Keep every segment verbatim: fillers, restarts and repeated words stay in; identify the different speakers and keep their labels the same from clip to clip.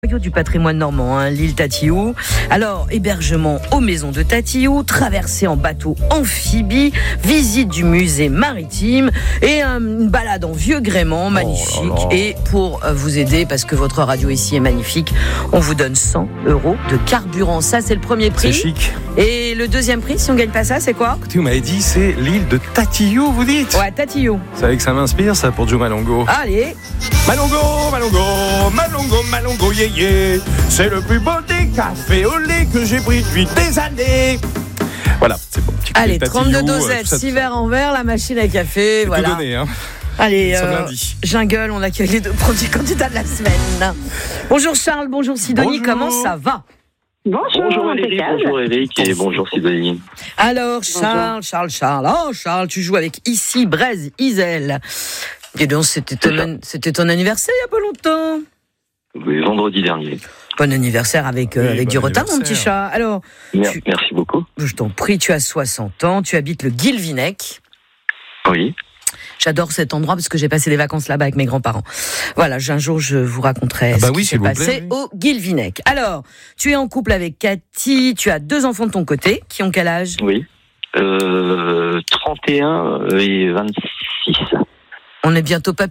Speaker 1: Du patrimoine normand, hein, l'île Tatillou. Alors, hébergement aux maisons de Tatillou, traversée en bateau amphibie, visite du musée maritime et euh, une balade en vieux gréement magnifique.
Speaker 2: Oh là là.
Speaker 1: Et pour euh, vous aider, parce que votre radio ici est magnifique, on vous donne cent euros de carburant. Ça, c'est le premier prix.
Speaker 2: C'est chic.
Speaker 1: Et le deuxième prix, si on gagne pas ça, c'est quoi ?
Speaker 2: Écoutez, vous m'avez dit, c'est l'île de Tatillou, vous dites ?
Speaker 1: Ouais, Tatillou.
Speaker 2: C'est vrai que ça m'inspire, ça, pour Joe Malongo.
Speaker 1: Allez.
Speaker 2: Malongo, Malongo, Malongo, Malongo, yeah, yeah. C'est le plus beau des cafés au lait que j'ai pris depuis des années. Voilà, c'est bon. Petit
Speaker 1: Allez,
Speaker 2: Tatillou,
Speaker 1: trente-deux
Speaker 2: euh,
Speaker 1: dosettes,
Speaker 2: tout ça,
Speaker 1: six verres en verre, la machine à café,
Speaker 2: c'est
Speaker 1: voilà.
Speaker 2: tout donné, hein.
Speaker 1: Allez,
Speaker 2: Ça
Speaker 1: euh,
Speaker 2: lundi.
Speaker 1: jungle, on accueille les deux premiers candidats de la semaine. Bonjour Charles, bonjour Sidonie,
Speaker 2: Bonjour.
Speaker 1: comment ça va ?
Speaker 3: Bonjour,
Speaker 4: Bonjour Valérie,
Speaker 3: impeccable.
Speaker 4: bonjour Eric et bonjour Sidonie.
Speaker 1: Alors Charles, Charles, Charles, oh Charles, tu joues avec Ici, Braise, Isel. Dis donc, c'était ton, c'était ton anniversaire il n'y a pas longtemps.
Speaker 4: Oui, vendredi dernier.
Speaker 1: Bon anniversaire avec, euh,
Speaker 2: Oui,
Speaker 1: avec
Speaker 2: bon
Speaker 1: du retard mon petit
Speaker 2: anniversaire.
Speaker 1: chat. Alors,
Speaker 4: Mer-
Speaker 1: Tu-
Speaker 4: Merci beaucoup.
Speaker 1: je t'en prie, tu as soixante ans, tu habites le Guilvinec.
Speaker 4: Oui.
Speaker 1: J'adore cet endroit parce que j'ai passé des vacances là-bas avec mes grands-parents. Voilà, un jour je vous raconterai
Speaker 2: Ah bah
Speaker 1: ce
Speaker 2: oui,
Speaker 1: qui s'est
Speaker 2: s'il vous plaît,
Speaker 1: passé
Speaker 2: oui.
Speaker 1: au Guilvinec. Alors, tu es en couple avec Cathy, tu as deux enfants de ton côté, qui ont quel âge ?
Speaker 4: Oui. Euh, trente et un et vingt-six.
Speaker 1: On est bientôt papy ?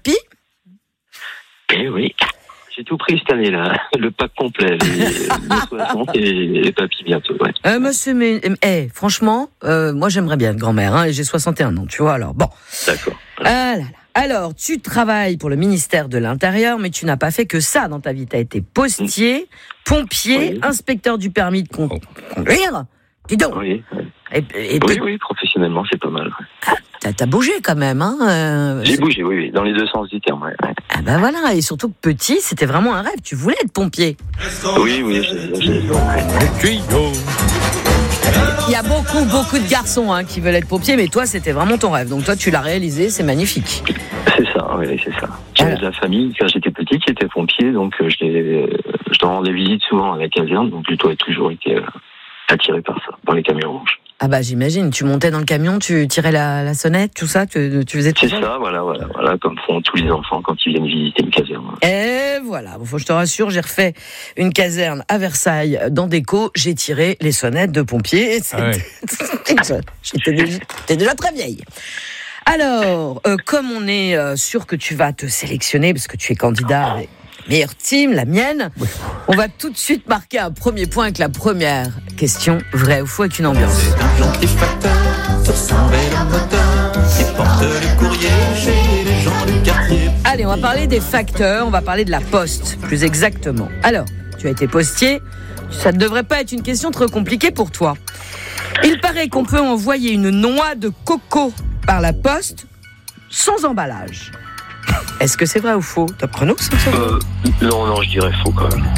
Speaker 4: Eh oui. J'ai tout pris cette année-là. Le pack complet. Les, les soixante et les papis bientôt. Ouais.
Speaker 1: Euh, monsieur, mais, eh, franchement, euh, moi j'aimerais bien être grand-mère, hein, et j'ai soixante et un ans, tu vois, alors bon.
Speaker 4: D'accord.
Speaker 1: Ah là là. Alors, tu travailles pour le ministère de l'Intérieur, mais tu n'as pas fait que ça dans ta vie. Tu as été postier, pompier,
Speaker 4: Oui.
Speaker 1: inspecteur du permis de con- conduire. Dis donc.
Speaker 4: Oui.
Speaker 1: Et, et
Speaker 4: Oui, oui, professionnellement, c'est pas mal.
Speaker 1: t'as, t'as bougé quand même, hein euh,
Speaker 4: J'ai bougé, oui, oui, dans les deux sens du terme. Ouais. Ouais.
Speaker 1: Ah ben voilà, et surtout que petit, c'était vraiment un rêve. Tu voulais être pompier.
Speaker 4: Oui, oui, j'ai, j'ai,
Speaker 2: Tuyau.
Speaker 1: Il y a beaucoup, beaucoup de garçons hein, qui veulent être pompiers, mais toi, c'était vraiment ton rêve. Donc toi, tu l'as réalisé, c'est magnifique.
Speaker 4: C'est ça, oui, c'est ça. J'avais de la famille quand j'étais petit qui était pompier, donc euh, je, les, euh, je leur rendais visite souvent à la caserne, donc plutôt j'ai toujours été euh, attiré par ça, dans les camions rouges.
Speaker 1: Ah bah j'imagine, tu montais dans le camion, tu tirais la, la sonnette, tout ça, tu, tu faisais tout
Speaker 4: C'est ça, voilà, voilà, voilà, comme font tous les enfants quand ils viennent visiter une caserne.
Speaker 1: Et voilà, bon, faut que je te rassure, j'ai refait une caserne à Versailles dans Déco, j'ai tiré les sonnettes de pompiers. Et
Speaker 2: Ah ouais.
Speaker 1: c'était- J'étais déjà, j'étais déjà très vieille. Alors, euh, comme on est euh, sûr que tu vas te sélectionner, parce que tu es candidat avec la meilleure team, la mienne, on va tout de suite marquer un premier point avec la première question, vrai ou faux, avec une ambiance.
Speaker 5: C'est un gentil facteur sur son vélo moteur qui porte le courrier chez les gens du quartier.
Speaker 1: Allez, on va parler des facteurs, on va parler de la poste, plus exactement. Alors, tu as été postier, ça ne devrait pas être une question trop compliquée pour toi. Il paraît qu'on peut envoyer une noix de coco par la poste sans emballage. Est-ce que c'est vrai ou faux ? Top chrono, c'est ça ?
Speaker 4: Euh, non, non, je dirais faux quand même.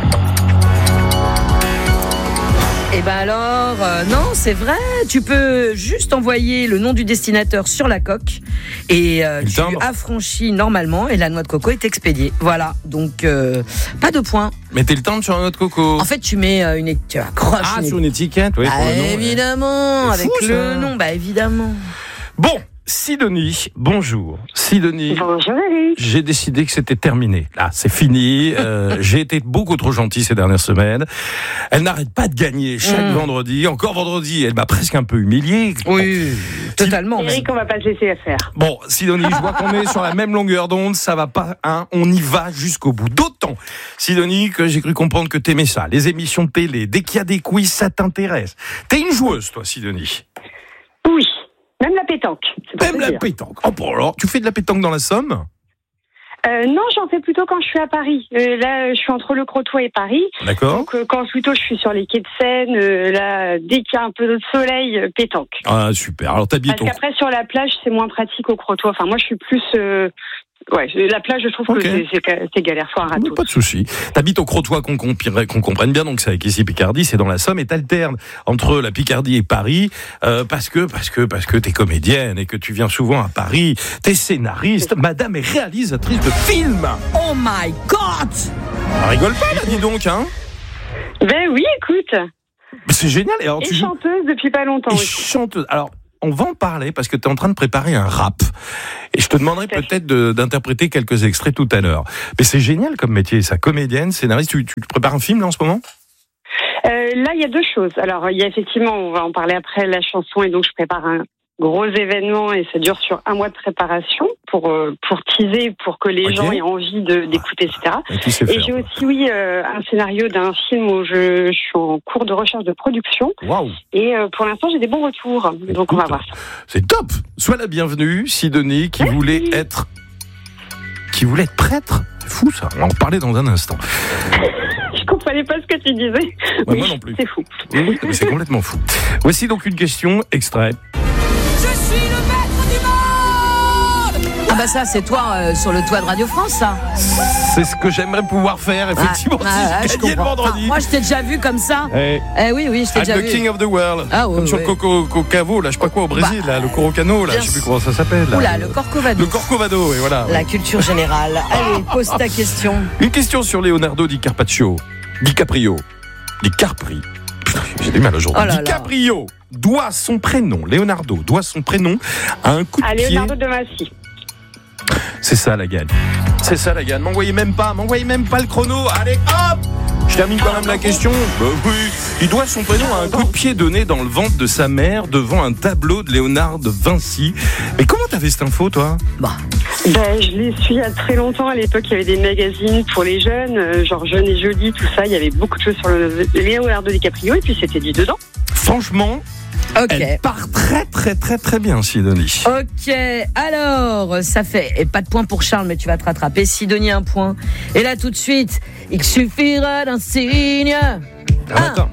Speaker 1: Eh ben alors, euh, non, c'est vrai. Tu peux juste envoyer le nom du destinateur sur la coque et euh,
Speaker 2: Le
Speaker 1: tu
Speaker 2: timbre.
Speaker 1: affranchis normalement et la noix de coco est expédiée. Voilà, donc euh, pas de points.
Speaker 2: Mettez le temps sur notre coco.
Speaker 1: En fait, tu mets euh, une, é- tu accroches
Speaker 2: Ah,
Speaker 1: une
Speaker 2: sur une étiquette, oui,
Speaker 1: Ah,
Speaker 2: pour le nom, ouais.
Speaker 1: évidemment,
Speaker 2: C'est
Speaker 1: avec
Speaker 2: fou,
Speaker 1: le
Speaker 2: ça.
Speaker 1: nom, bah évidemment.
Speaker 2: Bon, Sidonie, bonjour. Sidonie,
Speaker 3: Bonjour Eric.
Speaker 2: j'ai décidé que c'était terminé. Là, c'est fini. Euh, j'ai été beaucoup trop gentil ces dernières semaines. Elle n'arrête pas de gagner chaque
Speaker 1: Mm.
Speaker 2: vendredi. Encore vendredi, elle m'a presque un peu humilié.
Speaker 1: Oui, totalement. même.
Speaker 3: Eric, on va pas se laisser faire.
Speaker 2: Bon, Sidonie, je vois qu'on est sur la même longueur d'onde. Ça va pas, hein. On y va jusqu'au bout. D'autant, Sidonie, que j'ai cru comprendre que t'aimais ça. Les émissions de télé, dès qu'il y a des quiz, ça t'intéresse. T'es une joueuse, toi, Sidonie.
Speaker 3: Oui, même la pétanque. C'est pas
Speaker 2: Même la
Speaker 3: dire.
Speaker 2: pétanque. Oh, bon, alors, tu fais de la pétanque dans la Somme ?
Speaker 3: Euh, non, j'en fais plutôt quand je suis à Paris. Euh, là, je suis entre le Crotoy et Paris.
Speaker 2: D'accord.
Speaker 3: Donc, euh, quand plutôt je suis sur les quais de Seine, euh, là, dès qu'il y a un peu de soleil, euh, pétanque.
Speaker 2: Ah, super. Alors, t'habites
Speaker 3: Parce
Speaker 2: au...
Speaker 3: qu'après, sur la plage, c'est moins pratique au Crotoy. Enfin, moi, je suis plus... euh, Ouais, la plage, je trouve
Speaker 2: Ok.
Speaker 3: que c'est, c'est, c'est galère, faut un
Speaker 2: Mais
Speaker 3: râteau.
Speaker 2: pas de souci. T'habites au Crotoy, qu'on, compire- qu'on comprenne bien, donc c'est avec ici Picardie, c'est dans la Somme, et t'alternes entre la Picardie et Paris, euh, parce que, parce que, parce que t'es comédienne et que tu viens souvent à Paris. T'es scénariste, madame est réalisatrice de films.
Speaker 1: Oh my God!
Speaker 2: Ah, rigole pas là, dis donc, hein.
Speaker 3: Ben oui, écoute.
Speaker 2: C'est génial. Et alors
Speaker 3: Et
Speaker 2: tu joues
Speaker 3: chanteuse depuis pas longtemps
Speaker 2: et
Speaker 3: aussi.
Speaker 2: chanteuse. Alors. on va en parler parce que tu es en train de préparer un rap. Et je te demanderai peut-être de, d'interpréter quelques extraits tout à l'heure. Mais c'est génial comme métier, ça. Comédienne, scénariste, tu, tu prépares un film là en ce moment ?
Speaker 3: Euh, là, il y a deux choses. Alors, il y a effectivement, on va en parler après, la chanson, et donc je prépare un gros événement et ça dure sur un mois de préparation pour euh, pour teaser, pour que les okay. gens aient envie de, d'écouter, et cetera. Et, et faire, j'ai aussi, oui, euh, un scénario d'un film où je, je suis en cours de recherche de production.
Speaker 2: Wow.
Speaker 3: Et euh, pour l'instant, j'ai des bons retours. Écoute, donc, on va voir ça.
Speaker 2: C'est top. Sois la bienvenue, Sidonie, qui Merci. voulait être qui voulait être prêtre. C'est fou, ça. On va en parler dans un instant.
Speaker 3: Je comprenais pas ce que tu disais.
Speaker 2: Ouais,
Speaker 3: oui,
Speaker 2: moi non plus.
Speaker 3: C'est fou.
Speaker 2: Oui, oui, mais c'est complètement fou. Voici donc une question extrait.
Speaker 6: Je suis le maître du monde.
Speaker 1: Ah bah ça, c'est toi euh, sur le toit de Radio France, ça.
Speaker 2: C'est ce que j'aimerais pouvoir faire, effectivement,
Speaker 1: ah,
Speaker 2: si
Speaker 1: ah,
Speaker 2: j'ai gagné le vendredi.
Speaker 1: Enfin, moi, je t'ai déjà vu comme ça.
Speaker 2: Eh,
Speaker 1: eh oui, oui, je t'ai
Speaker 2: I'm
Speaker 1: déjà
Speaker 2: the
Speaker 1: vu.
Speaker 2: king of the world.
Speaker 1: Ah, ouais,
Speaker 2: Comme sur
Speaker 1: ouais.
Speaker 2: Coco, Cocavo, là, je sais pas quoi, au Brésil,
Speaker 1: bah,
Speaker 2: là, le Corocano, là, je sais plus comment ça s'appelle. Là.
Speaker 1: Oula, le Corcovado.
Speaker 2: Le Corcovado, et voilà.
Speaker 1: La culture générale. Allez, pose ta question.
Speaker 2: Une question sur Leonardo Di Carpaccio. DiCaprio. DiCaprio. Putain, j'ai des mal aujourd'hui. Oh DiCaprio doit son prénom, Leonardo doit son prénom à un coup de
Speaker 3: à
Speaker 2: pied.
Speaker 3: Leonardo de Vinci.
Speaker 2: C'est ça la gagne. C'est ça la gagne. M'envoyez même pas, m'envoyez même pas le chrono. Allez, hop! Je termine quand même la question. Bah oui. Il doit son prénom à un coup de pied donné dans le ventre de sa mère devant un tableau de Léonard de Vinci. Mais comment t'avais cette info, toi?
Speaker 1: Bah.
Speaker 3: Ben, je l'ai su il y a très longtemps. À l'époque, il y avait des magazines pour les jeunes, genre Jeune et Jolie, tout ça. Il y avait beaucoup de choses sur le Leonardo DiCaprio et puis c'était dit dedans.
Speaker 2: Franchement,
Speaker 1: okay.
Speaker 2: Elle part très très très très bien, Sidonie.
Speaker 1: Ok, alors, ça fait, et pas de point pour Charles, mais tu vas te rattraper. Sidonie, un point. Et là, tout de suite, il suffira d'un signe.
Speaker 2: Un matin.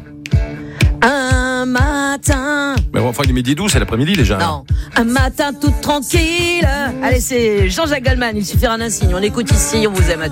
Speaker 1: Un matin.
Speaker 2: Mais bon, enfin, il est midi douze, c'est l'après-midi déjà.
Speaker 1: Non, un matin tout tranquille. Allez, c'est Jean-Jacques Goldman, il suffira d'un signe. On écoute ici, on vous aime à tous.